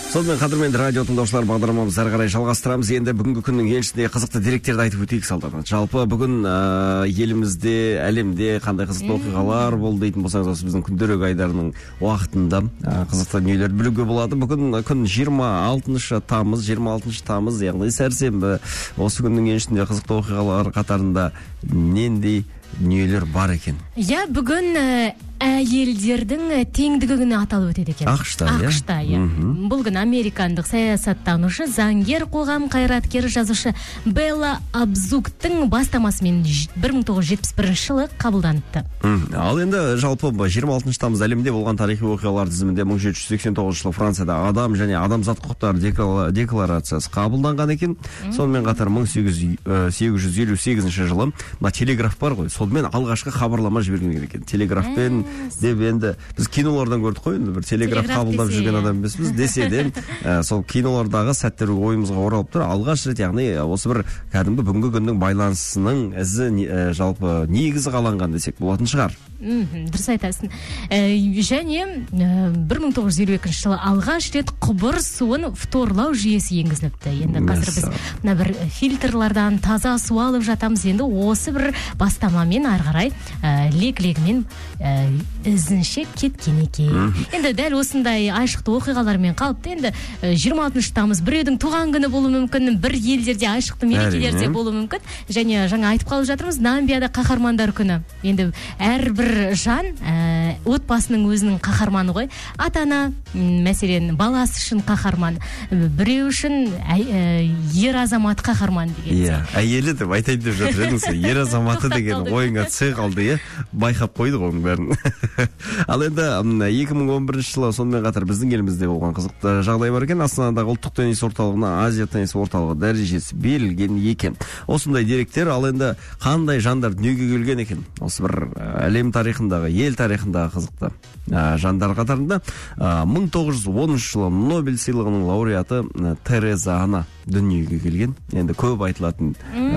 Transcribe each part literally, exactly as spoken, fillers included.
Сонымен қадірменді радио тыңдаушылар, бағдарламамызды әрі қарай жалғастырамыз. Енді бүгінгі күннің еншісінде қызықты деректерді айтып өтейік салдарынан. Жалпы бүгін ә, елімізде, әлемде қандай қызықты оқиғалар болды дейтін болсаңыз, осы біздің күнтөрек айдарының уақытында ә, қызықты дүниелерді білуге болады. Бүгін күн жиырма алтыншы тамыз, жиырма алтыншы тамыз, яғни сәрсенбі. Осы күннің еншісінде қызықты оқиғалар қатарында нендей дүниелер бар екен? Я бүгін әйелдердің теңдігі күні аталып өтеді екен. Ақшта, иә? Ақшта, иә. Бұл күн американдық саясаттанушы, заңгер, қоғам қайраткері, жазушы Белла Абзугтың бастамасымен бір мың тоғыз жүз жетпіс бірінші жылы қабылданыпты. Ал енді жалпы жиырма алтыншы тамыз әлемде болған тарихи оқиғалар тізімінде мың жеті жүз сексен тоғызыншы жылы Францияда адам және адамзат құқықтары декларациясы қабылданған екен. Сонымен қатар мың сегіз жүз елу сегізінші жылы мына телеграф бар ғой, сонымен алғашқы хабарлама жіберген екен. Телеграфпен деп енді біз кинолардан көрдік қой, енді бір телеграф қабылдап жүрген адам емеспіз десе де, ә, сол кинолардағы сәттер ойымызға оралып тұр. Алғаш рет, яғни осы бір кәдімгі бүгінгі күннің байланысының ізі ә, жалпы негізі қаланған десек болатын шығар. Дұрыс айтасың. Ә, және ә, бір мың тоғыз жүз елу екінші жылы алғаш рет құбыр суын фторлау жүйесі енгізіліпті. Енді қазір біз мына бір фильтрлардан таза су алып жатамыз. Енді осы бір бастамамен ары қарай ә, лек-легімен ә, ізінше кеткен екен. Енді дәл осындай айшықты оқиғалармен қалыпты. Енді жиырма алтыншы тамыз біреудің туған күні болуы мүмкін, бір елдерде айшықты мерекелерде болуы мүмкін. Және жаңа айтып қалып жатырмыз, Намибияда қаһармандар күні. Енді әрбір жан ә, отбасының өзінің қаһарманы ғой. Ата-ана, мәселен, баласы үшін қаһарман, біреу үшін ә, ер азамат қаһарман деген. Иә, әйелі деп айтайын деп жатыр едіңіз. Ер азаматы деген ойыңа түсе қалды, иә? Байқап қойдық оның бәрін. Ал енді екі мың он бірінші жылы сонымен қатар біздің елімізде болған қызықты жағдай бар екен. Астанадағы ұлттық теннис орталығына Азия теннис орталығы дәрежесі берілген екен. Осындай деректер. Ал енді қандай жандар дүниеге келген екен? Осы бір әлем тарихындағы, ел тарихындағы қызықты ә, жандар қатарында ә, мың тоғыз жүз оныншы жылы Нобель сыйлығының лауреаты ә, Тереза Ана дүниеге келген. Енді көп айтылатын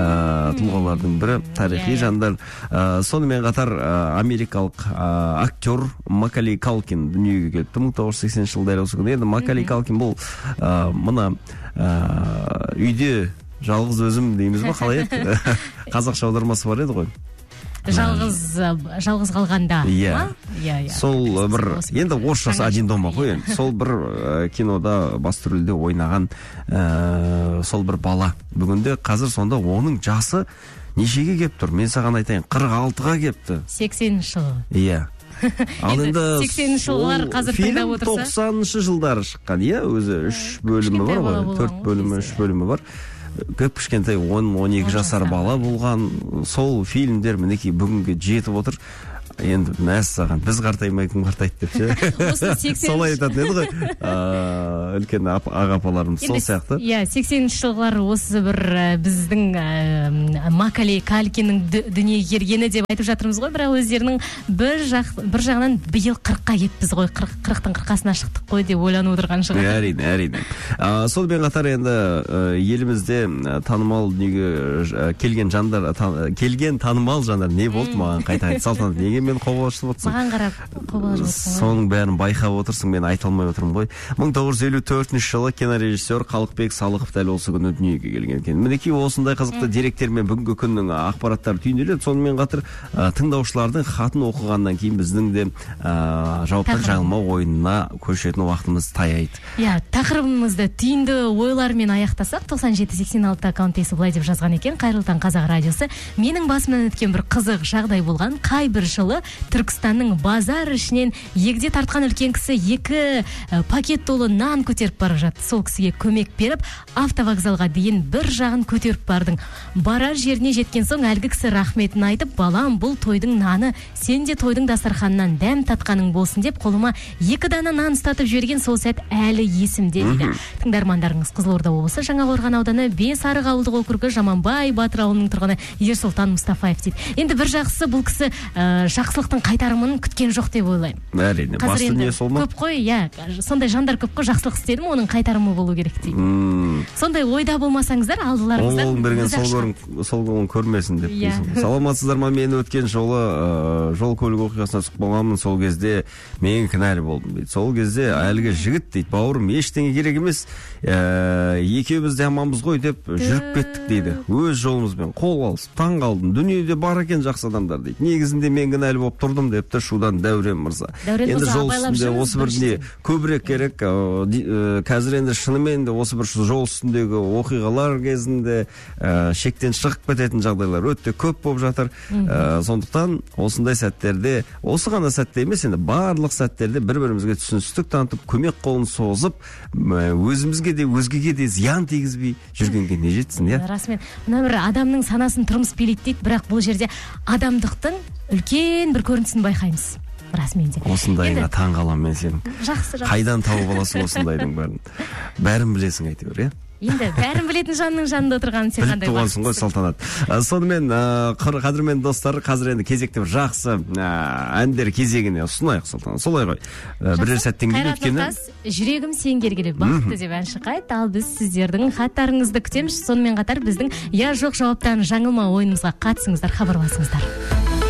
ә, тұлғалардың бірі, тарихи жандар. Ә, сонымен қатар ә, америкалық ә, актер Макалей Калкин дүниеге келіпті мың тоғыз жүз сексенінші жылы дәл осы күні. Енді Макалей Калкин бұл ә, мына ә, үйде жалғыз өзім дейміз ба, қалай еді? Қазақша аудармасы бар еді ғой. Жалғыз жалғыз қалғанда. Иә. Сол бір енді орысшасы один дома ғой енді. Сол бір ә, кинода басты рөлде ойнаған ә, сол бір бала. Бүгінде қазір сонда оның жасы нешеге келіп тұр? Мен саған айтайын, қырық алтыға келіпті. сексенінші жылы. Иә. Ал енді сексенінші жылдар қазір тыңдап отырса, тоқсаныншы жылдары шыққан, иә, өзі үш бөлімі бар ғой, төрт бөлімі, үш бөлімі бар. Көп кішкентай он он екі жасар бала болған. Сол фильмдер мінекей бүгінге жетіп отыр. Енді мәссаған, біз қартаймай кім қартайды деп ше. Солай айтатын еді ғой үлкен аға-апаларымыз, сол сияқты. Иә, сексенінші жылдар осы бір біздің Макалей Калкиннің дүниеге келгені деп айтып жатырмыз ғой, бірақ өздерінің бір жағынан биыл қырыққа кетпіз ғой, қырықтың қырқасына шықтық қой деп ойланып отырған шығар. Әрине, әрине. Сонымен қатар енді елімізде танымал дүниеге келген жандар, келген танымал жандар не болды маған қайта айтып салтанат, неге мен қобалжып отырсың? Маған қарап қобалжып отырсың. Соның бәрін байқап отырсың, мен айта алмай отырмын ғой. мың тоғыз жүз елу төртінші жылы кинорежиссер Қалықбек Салықов дәл осы күні дүниеге келген екен. Мінекей осындай қызықты деректермен бүгінгі күннің ақпараттары түйінделеді. Сонымен қатар тыңдаушылардың хатын оқығаннан кейін біздің де жауаптар жаңылмау ойынына көшетін уақытымыз таяйды. Иә, тақырыбымызды түйінді ойлармен аяқтасақ, тоқсан жеті сексен алты аккаунтесі былай деп жазған екен: қайырлы таң қазақ радиосы. Менің басымнан өткен бір қызық жағдай болған. Қай бір жылы Түркістанның базар ішінен егде тартқан үлкен кісі екі пакет толы нан көтеріп бара жатты. Сол кісіге көмек беріп, автовокзалға дейін бір жағын көтеріп бардың. Барар жеріне жеткен соң әлгі кісі рахметін айтып, балам, бұл тойдың наны, сен де тойдың дастарханынан дәм татқаның болсын деп, қолыма екі дана нан ұстатып жіберген сол сәт әлі есімде дейді. Тыңдармандарыңыз Қызылорда облысы Жаңақорған ауданы Бесарық ауылдық округі Жаманбай Батыр ауылының тұрғыны Ерсұлтан Мұстафаев дейді. Енді бір жақсы, бұл кісі ә, жақсылықтың қайтарымын күткен жоқ деп ойлаймын. Әрине, басты не сол ма? Көп қой, иә, сондай жандар көп қой, жақсылық істедім, оның қайтарымы болу керек дейді. Сондай ойда болмасаңыздар, алдыларыңыздан ол берген сол қолын көрмесін деп дейсің. Саламатсыздар ма? Мен өткен жолы жол көлік оқиғасына түсіп қалғанмын, сол кезде мен кінәлі болдым дейді. Сол кезде әлгі жігіт дейді, бауырым, ештеңе керек емес, екеуміз де аманбыз ғой деп жүріп кеттік дейді. Өз жолымызбен қол алысып таң қалдым. Дүниеде бар екен жақсы адамдар дейді. Негізінде мен кінәлі болып тұрдым депті Шудан Дәурен мырза. Енді жол үстінде осы бір не көбірек керек. Қазір енді шынымен де осы бір жол үстіндегі оқиғалар кезінде шектен шығып кететін жағдайлар өте көп болып жатыр. Сондықтан осындай сәттерде, осы ғана сәтте емес, енді барлық сәттерде бір-бірімізге түсіністік танытып, көмек қолын созып, өзімізге де өзгеге де зиян тигізбей жүргенге не жетсін, иә? Расымен, мына бір адамның санасын тұрмыс билейді дейді, бірақ бұл жерде адамдықтың үлкен бір көрінісін байқаймыз. Расымен де. Осындайыңа таң қаламын мен сенің. Жақсы, жақсы. Қайдан тауып аласың осындайдың бәрін? Бәрін білесің әйтеуір, иә? Енді бәрін білетін жанның жанында отырғанын сен қандай бақыттысың ғой, Салтанат. Сонымен, қадірмен достар, қазір енді кезекте бір жақсы әндер кезегіне ұсынайық, Салтанат. Солай ғой. Бірер сәттен кейін өткені. Жүрегім сен келгелі бақытты деп ән шырқайды. Ал біз сіздердің хаттарыңызды күтеміз. Сонымен қатар біздің я жоқ жауаптан жаңылма ойынымызға қатысыңыздар, хабарласыңыздар.